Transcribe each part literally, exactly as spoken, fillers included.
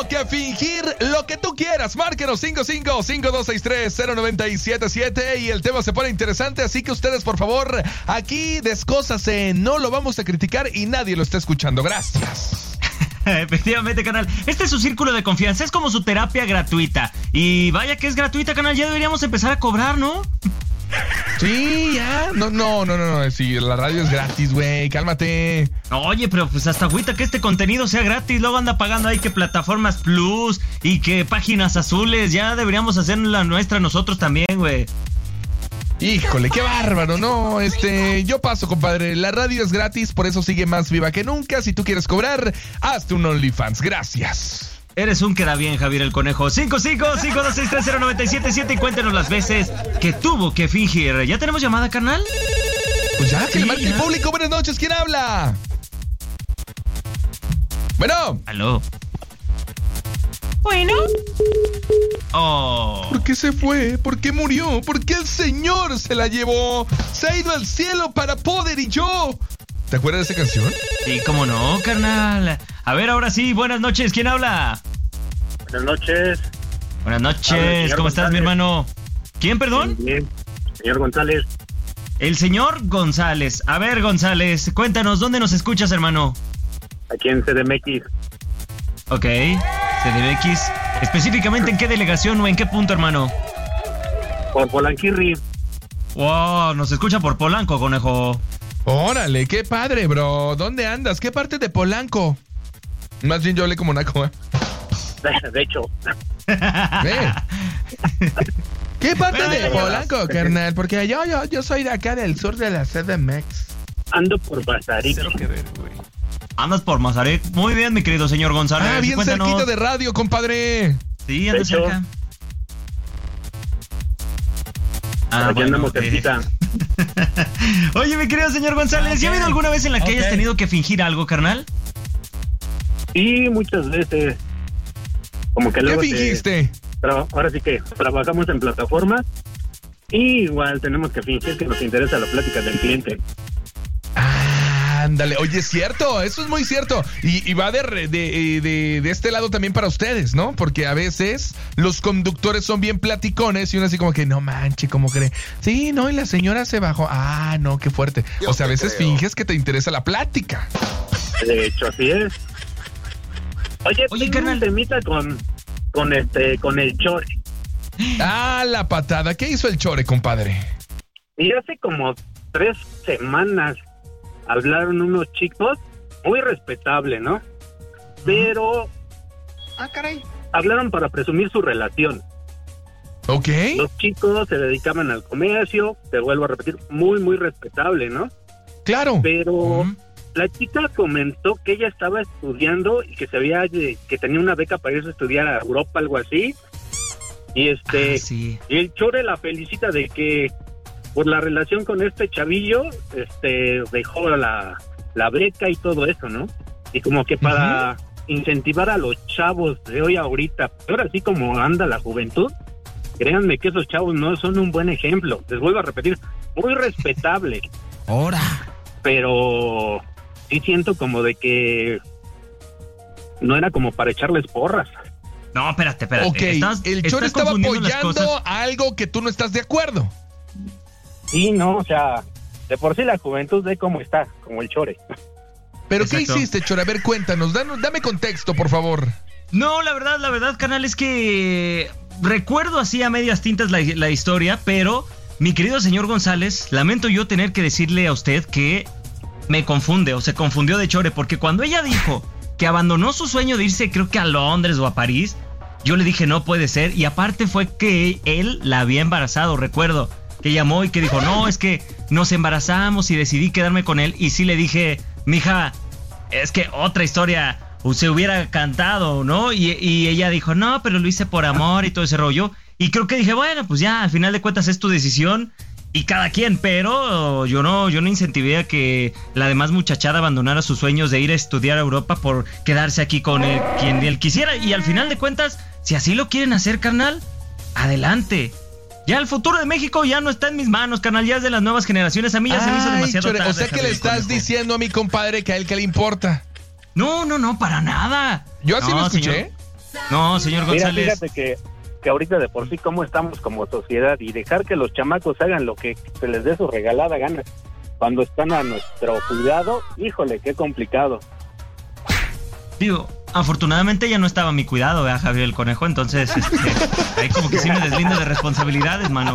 que fingir lo que tú quieras. Márquenos cinco cinco cinco dos seis tres cero nueve siete siete y el tema se pone interesante, así que ustedes, por favor, aquí descósase, no lo vamos a criticar y nadie lo está escuchando. Gracias. Efectivamente, canal. Este es su círculo de confianza, es como su terapia gratuita. Y vaya que es gratuita, canal, ya deberíamos empezar a cobrar, ¿no? Sí, ya. No, no, no, no, no. Sí, la radio es gratis, güey. Cálmate. Oye, pero pues hasta agüita que este contenido sea gratis. Luego anda pagando ahí que plataformas plus y que páginas azules. Ya deberíamos hacer la nuestra nosotros también, güey. Híjole, qué bárbaro, no, este, yo paso, compadre, la radio es gratis, por eso sigue más viva que nunca. Si tú quieres cobrar, hazte un OnlyFans, gracias. Eres un queda bien, Javier el Conejo. cinco cinco cinco dos seis tres cero nueve siete siete y cuéntenos las veces que tuvo que fingir. ¿Ya tenemos llamada, carnal? Pues ya, que sí, le marque el público. Buenas noches, ¿quién habla? Bueno. Aló. Bueno. Oh. ¿Por qué se fue? ¿Por qué murió? ¿Por qué el Señor se la llevó? Se ha ido al cielo para Poder y yo. ¿Te acuerdas de esa canción? Sí, cómo no, carnal. A ver, ahora sí, buenas noches, ¿quién habla? Buenas noches. Buenas noches, ¿cómo estás, mi hermano? ¿Quién, perdón? Bien, señor González. El señor González. A ver, González, cuéntanos, ¿dónde nos escuchas, hermano? Aquí en C D M X. Ok, C D M X. ¿Específicamente en qué delegación o en qué punto, hermano? Por Polanquirri. Wow, nos escucha por Polanco, Conejo. Órale, qué padre, bro. ¿Dónde andas? ¿Qué parte de Polanco? Más bien yo hablé como naco, ¿eh? De hecho. ¿Eh? ¿Qué parte de Polanco, carnal? Porque yo, yo, yo soy de acá del sur de la C D M X. Ando por Mazarik. Andas por Mazarik. Muy bien, mi querido señor González. Ah, bien Cuéntanos. cerquita de radio, compadre. Sí, anda cerca. Ah, aquí bueno, andamos cerquita. Oye, mi querido señor González, okay. ¿Ya ha habido alguna vez en la que okay. hayas tenido que fingir algo, carnal? Sí, muchas veces. Como que luego ¿Qué fingiste? Te, tra- ahora sí que trabajamos en plataformas y igual tenemos que fingir que nos interesa la plática del cliente. Ah, ándale. Oye, es cierto, eso es muy cierto. Y, y va de, de, de, de este lado también para ustedes, ¿no? Porque a veces los conductores son bien platicones y uno así como que, no manche, ¿cómo cree? Sí, no, y la señora se bajó. Ah, no, qué fuerte. Yo o sea, a veces creo. finges que te interesa la plática. De hecho, así es. Oye, Oye carnal, te temita con, con este, con el Chore. Ah, la patada. ¿Qué hizo el Chore, compadre? Y hace como tres semanas hablaron unos chicos, muy respetable, ¿no? Pero... Ah, caray. Hablaron para presumir su relación. Ok. Los chicos se dedicaban al comercio, te vuelvo a repetir, muy, muy respetable, ¿no? Claro. Pero... Uh-huh. La chica comentó que ella estaba estudiando y que se había que tenía una beca para irse a estudiar a Europa, algo así. Y este, ah, sí. y el Chore la felicita de que por la relación con este chavillo, este, dejó la, la beca y todo eso, ¿no? Y como que para uh-huh. incentivar a los chavos de hoy ahorita, ahora sí como anda la juventud, créanme que esos chavos no son un buen ejemplo. Les vuelvo a repetir, muy respetable. Ahora. Pero sí siento como de que no era como para echarles porras. No, espérate, espérate. Ok, estás, el Chore estaba apoyando algo que tú no estás de acuerdo. Sí, no, o sea, de por sí la juventud ve cómo está, como el Chore. ¿Pero Exacto. qué hiciste, Chore? A ver, cuéntanos, dame, dame contexto, por favor. No, la verdad, la verdad, carnal, es que recuerdo así a medias tintas la, la historia, pero mi querido señor González, lamento yo tener que decirle a usted que me confunde o se confundió de Chore, porque cuando ella dijo que abandonó su sueño de irse, creo que a Londres o a París, yo le dije no puede ser, y aparte fue que él la había embarazado, recuerdo, que llamó y que dijo, no, es que nos embarazamos y decidí quedarme con él, y sí le dije, mija, es que otra historia se hubiera cantado, ¿no? Y, y ella dijo, no, pero lo hice por amor y todo ese rollo, y creo que dije, bueno, pues ya, al final de cuentas es tu decisión, y cada quien, pero yo no, yo no incentivé a que la demás muchachada abandonara sus sueños de ir a estudiar a Europa por quedarse aquí con él, quien él quisiera. Y al final de cuentas, si así lo quieren hacer, carnal, adelante. Ya el futuro de México ya no está en mis manos, carnal, ya es de las nuevas generaciones. A mí ya Ay, se me hizo demasiado Chore, tarde. O sea que le estás conejo. diciendo a mi compadre que a él que le importa. No, no, no, para nada. Yo así no, lo escuché. Señor. No, señor González. Mira, fíjate que, que ahorita de por sí cómo estamos como sociedad y dejar que los chamacos hagan lo que se les dé su regalada gana cuando están a nuestro cuidado, híjole, qué complicado. Digo, afortunadamente ya no estaba a mi cuidado, ¿verdad, Javier el Conejo? Entonces, este, ahí como que sí me deslindo de responsabilidades, mano.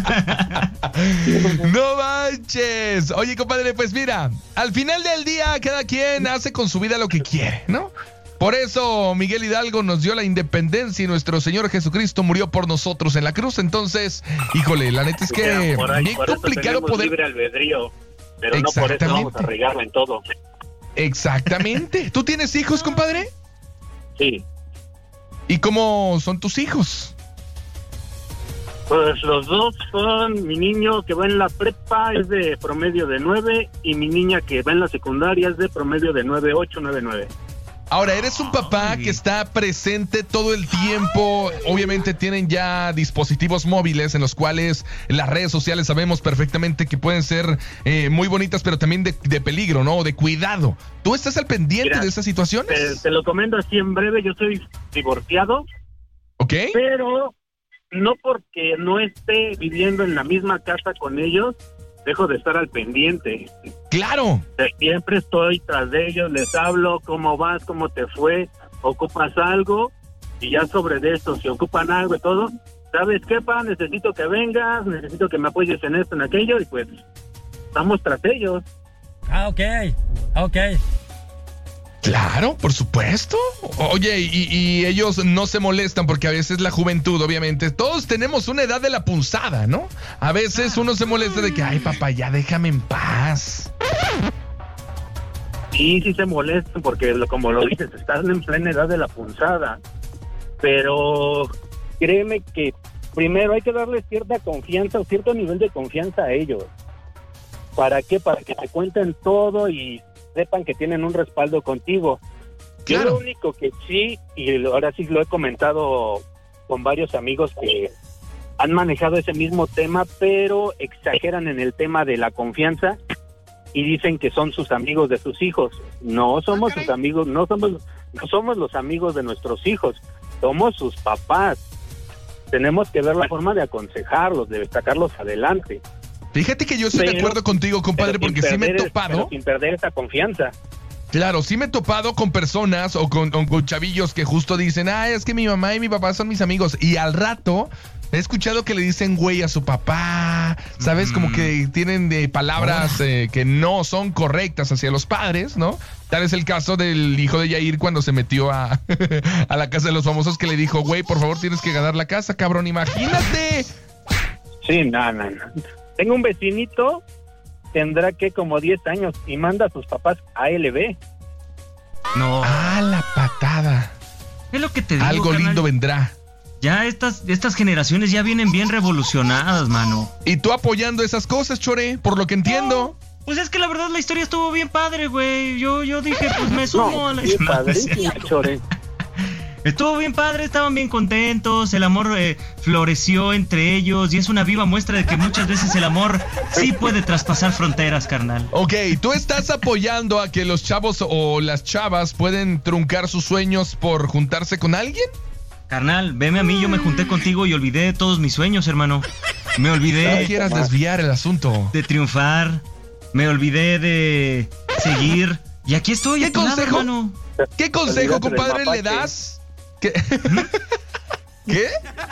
No manches. Oye, compadre, pues mira, al final del día cada quien hace con su vida lo que quiere, ¿no? Por eso Miguel Hidalgo nos dio la independencia y nuestro Señor Jesucristo murió por nosotros en la cruz. Entonces, híjole, la neta es que ahí, bien complicado poder... libre albedrío, pero no por eso vamos a regarla en todo. Exactamente. ¿Tú tienes hijos, compadre? Sí. ¿Y cómo son tus hijos? Pues los dos son, mi niño que va en la prepa es de promedio de nueve y mi niña que va en la secundaria es de promedio de nueve ocho, nueve nueve. Ahora, eres un papá que está presente todo el tiempo. Obviamente tienen ya dispositivos móviles en los cuales las redes sociales sabemos perfectamente que pueden ser eh, muy bonitas, pero también de, de peligro, ¿no? De cuidado. ¿Tú estás al pendiente Mira, de esas situaciones? Te, te lo comento así en breve. Yo soy divorciado. Ok. Pero no porque no esté viviendo en la misma casa con ellos, dejo de estar al pendiente. ¡Claro! Siempre estoy tras de ellos, les hablo, cómo vas, cómo te fue, ocupas algo, y ya sobre de esto, si ocupan algo y todo, ¿sabes qué, pa? Necesito que vengas, necesito que me apoyes en esto, en aquello, y pues, estamos tras ellos. Ah, ok, ok. Claro, por supuesto. Oye, y, y ellos no se molestan porque a veces la juventud, obviamente, todos tenemos una edad de la punzada, ¿no? A veces uno se molesta de que, ay, papá, ya déjame en paz. Sí, sí se molestan porque, como lo dices, están en plena edad de la punzada. Pero créeme que primero hay que darles cierta confianza o cierto nivel de confianza a ellos. ¿Para qué? Para que te cuenten todo y sepan que tienen un respaldo contigo. Claro. Yo lo único que sí, y ahora sí lo he comentado con varios amigos que han manejado ese mismo tema, pero exageran en el tema de la confianza y dicen que son sus amigos de sus hijos. No somos sus amigos, no somos, no somos los amigos de nuestros hijos, somos sus papás. Tenemos que ver la forma de aconsejarlos, de sacarlos adelante. Fíjate que yo estoy pero, de acuerdo contigo, compadre, porque sí me he topado. Pero sin perder esa confianza. Claro, sí me he topado con personas o con, con, con chavillos que justo dicen, ah, es que mi mamá y mi papá son mis amigos. Y al rato he escuchado que le dicen güey a su papá, ¿sabes? Mm. Como que tienen de palabras eh, que no son correctas hacia los padres, ¿no? Tal es el caso del hijo de Yair cuando se metió a, a la casa de los famosos que le dijo, güey, por favor tienes que ganar la casa, cabrón, imagínate. Sí, no, no, no. Tengo un vecinito, tendrá que como diez años y manda a sus papás a L B. No. Ah, la patada. Es lo que te digo, algo carnal. Lindo vendrá. Ya estas, estas generaciones ya vienen bien revolucionadas, mano. Y tú apoyando esas cosas, Chore, por lo que entiendo. No, pues es que la verdad la historia estuvo bien padre, güey. Yo, yo dije, pues me sumo no, a la historia. Padrísimo, Chore. Estuvo bien padre, estaban bien contentos, el amor eh, floreció entre ellos y es una viva muestra de que muchas veces el amor sí puede traspasar fronteras, carnal. Ok, ¿tú estás apoyando a que los chavos o las chavas pueden truncar sus sueños por juntarse con alguien? Carnal, veme a mí, yo me junté contigo y olvidé de todos mis sueños, hermano. Me olvidé... No quieras desviar el asunto. De triunfar, me olvidé de seguir y aquí estoy. ¿Qué a tu consejo? lado, hermano. ¿Qué consejo, compadre, le das? ¿Qué? ¿Qué?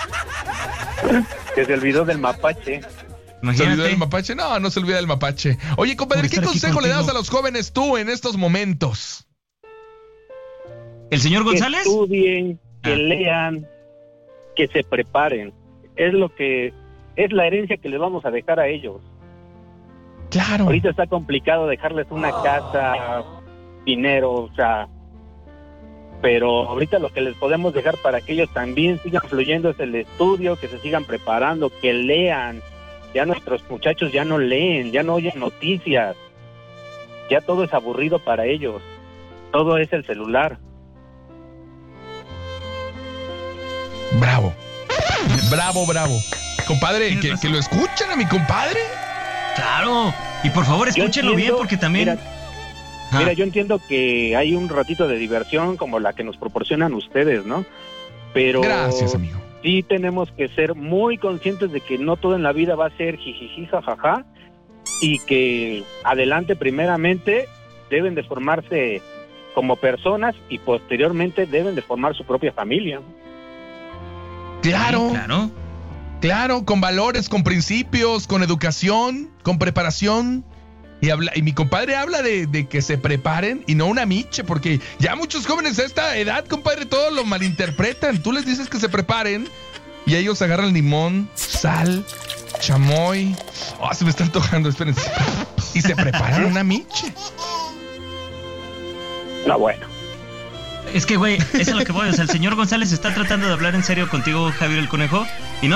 Que se olvidó del mapache. Imagínate. ¿Se olvidó del mapache? No, no se olvida del mapache. Oye, compadre, ¿qué consejo le das a los jóvenes tú en estos momentos? ¿El señor González? Que estudien, que ah. lean, que se preparen. Es lo que es la herencia que les vamos a dejar a ellos. Claro. Ahorita está complicado dejarles una casa, dinero, o sea, pero ahorita lo que les podemos dejar para que ellos también sigan fluyendo es el estudio, que se sigan preparando, que lean. Ya nuestros muchachos ya no leen, ya no oyen noticias, ya todo es aburrido para ellos, todo es el celular. Bravo, bravo, bravo. Compadre, que, que lo escuchen a mi compadre. Claro, y por favor escúchenlo entiendo, bien porque también... Mira, Mira, yo entiendo que hay un ratito de diversión como la que nos proporcionan ustedes, ¿no? pero Gracias, amigo. sí tenemos que ser muy conscientes de que no todo en la vida va a ser jijiji, jajaja, y que adelante primeramente deben de formarse como personas y posteriormente deben de formar su propia familia. Claro, Sí, claro. claro, con valores, con principios, con educación, con preparación. Y, habla, y mi compadre habla de, de que se preparen y no una miche, porque ya muchos jóvenes a esta edad, compadre, todo lo malinterpretan. Tú les dices que se preparen y ellos agarran limón, sal, chamoy. Oh, se me está antojando, espérense. Y se preparan una miche. No, bueno. Es que, güey, eso es lo que voy. O sea, el señor González está tratando de hablar en serio contigo, Javier el Conejo, y no